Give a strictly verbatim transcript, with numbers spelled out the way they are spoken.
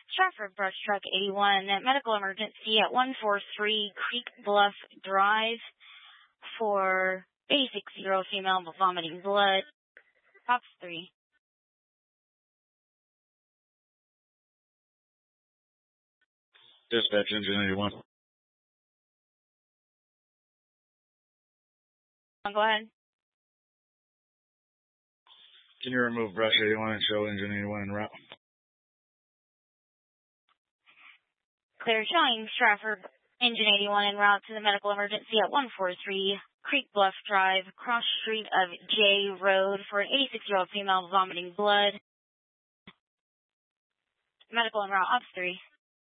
Stratford Brush Truck eighty-one, medical emergency at one forty-three Creek Bluff Drive for basic zero female vomiting blood. Ops three. Dispatch engine eighty-one. Go ahead. Can you remove Brush eighty-one and show engine eighty-one en route? Clear showing Stratford engine eighty-one en route to the medical emergency at one forty-three Creek Bluff Drive, cross street of J Road for an eighty-six-year-old female vomiting blood. Medical en route, Ops three.